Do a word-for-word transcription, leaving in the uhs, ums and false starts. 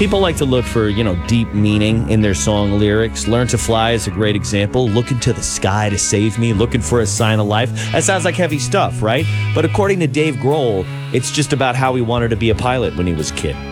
People like to look for, you know, deep meaning in their song lyrics. Learn to Fly is a great example. Looking to the sky to save me, looking for a sign of life. That sounds like heavy stuff, right? But according to Dave Grohl, it's just about how he wanted to be a pilot when he was a kid.